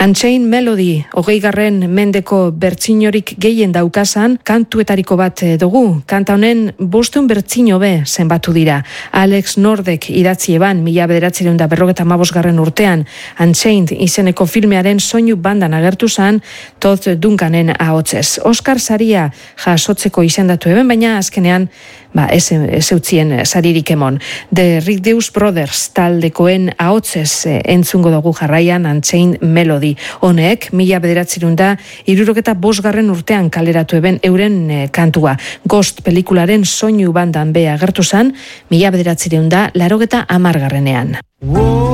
Unchained Melody, 20. mendeko bertsinorik gehien daukasan, kantuetariko bat dugu. Kanta honen 500 bertsino be zenbatu dira. Alex Nordek idatzi eban 1955 urtean Unchained izeneko filmearen soinu bandan agertu zan Todd Duncanen ahotsez. Oscar saria jasotzeko izendatu eben, baina azkenean ez eutzien saririk emon. The Righteous Brothers taldekoen ahotsez entzungo dugu jarraian Unchained Melody. Honek 1965 urtean kaleratu eben euren kantua. Ghost pelikularen soinu bandan be agertu zan 1980 garrenean.